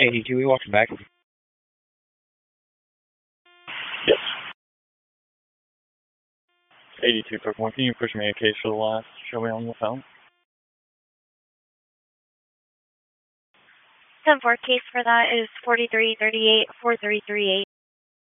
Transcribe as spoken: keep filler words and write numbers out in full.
eighty-two, we walking back. Yes. eighty-two, Took one. Can you push me a case for the last? Show me on the phone. ten four case for that is forty-three thirty-eight four three three eight.